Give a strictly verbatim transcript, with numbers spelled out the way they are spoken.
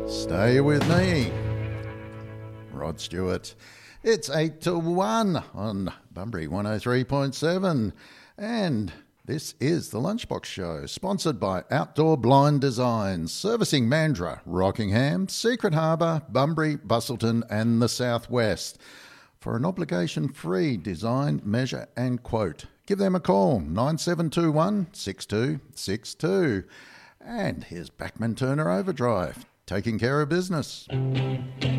Stay with me, Rod Stewart. It's eight to one on Bunbury one oh three point seven, and this is the Lunchbox Show, sponsored by Outdoor Blind Designs, servicing Mandurah, Rockingham, Secret Harbour, Bunbury, Busselton and the Southwest. For an obligation-free design, measure and quote, give them a call, nine seven two one, six two six two. And here's Backman Turner Overdrive, taking care of business.